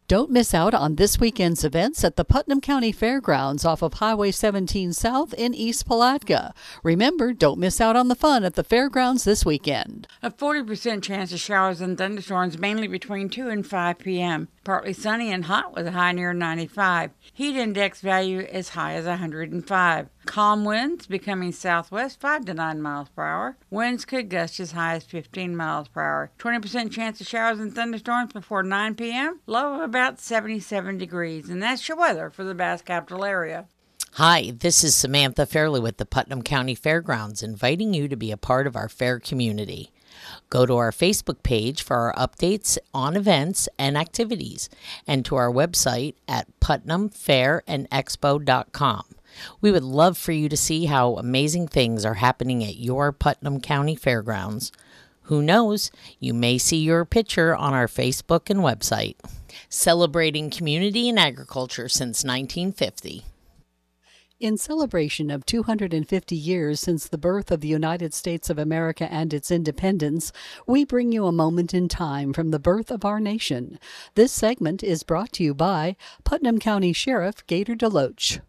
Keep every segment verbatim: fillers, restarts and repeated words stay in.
Don't miss out on this weekend's events at the Putnam County Fairgrounds off of Highway seventeen South in East Palatka. Remember, don't miss out on the fun at the fairgrounds this weekend. A forty percent chance of showers and thunderstorms mainly between two and five p.m. Partly sunny and hot with a high near ninety-five. Heat index value as high as one hundred five. Calm winds becoming southwest five to nine miles per hour. Winds could gust as high as fifteen miles per hour. twenty percent chance of showers and thunderstorms before nine p.m. Low of about seventy-seven degrees. And that's your weather for the Bass Capital area. Hi, this is Samantha Fairley with the Putnam County Fairgrounds, inviting you to be a part of our fair community. Go to our Facebook page for our updates on events and activities, and to our website at putnam fair and expo dot com. We would love for you to see how amazing things are happening at your Putnam County Fairgrounds. Who knows, you may see your picture on our Facebook and website. Celebrating community and agriculture since nineteen fifty. In celebration of two hundred fifty years since the birth of the United States of America and its independence, we bring you a moment in time from the birth of our nation. This segment is brought to you by Putnam County Sheriff Gator DeLoach.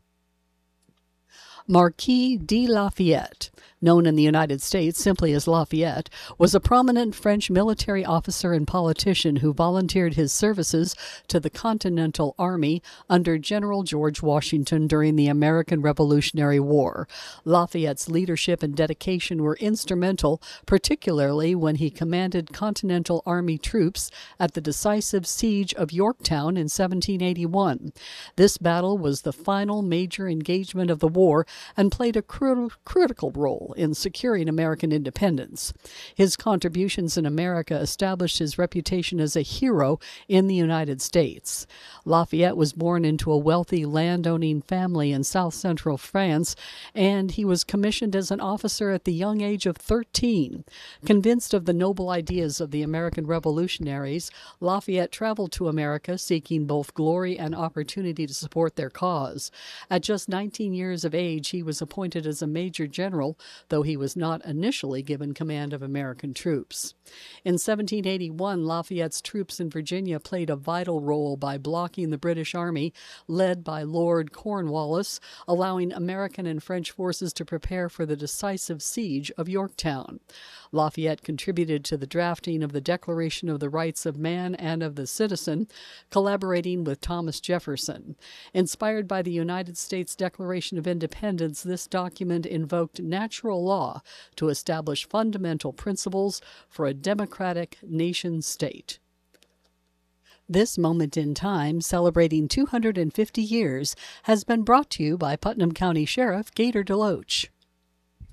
Marquis de Lafayette, known in the United States simply as Lafayette, was a prominent French military officer and politician who volunteered his services to the Continental Army under General George Washington during the American Revolutionary War. Lafayette's leadership and dedication were instrumental, particularly when he commanded Continental Army troops at the decisive siege of Yorktown in seventeen eighty-one. This battle was the final major engagement of the war and played a cru- critical role in securing American independence. His contributions in America established his reputation as a hero in the United States. Lafayette was born into a wealthy landowning family in south central France, and he was commissioned as an officer at the young age of thirteen. Convinced of the noble ideas of the American revolutionaries, Lafayette traveled to America seeking both glory and opportunity to support their cause. At just nineteen years of age, he was appointed as a major general, though he was not initially given command of American troops. In seventeen eighty-one, Lafayette's troops in Virginia played a vital role by blocking the British Army, led by Lord Cornwallis, allowing American and French forces to prepare for the decisive siege of Yorktown. Lafayette contributed to the drafting of the Declaration of the Rights of Man and of the Citizen, collaborating with Thomas Jefferson. Inspired by the United States Declaration of Independence, this document invoked natural law to establish fundamental principles for a democratic nation-state. This moment in time, celebrating two hundred fifty years, has been brought to you by Putnam County Sheriff Gator DeLoach.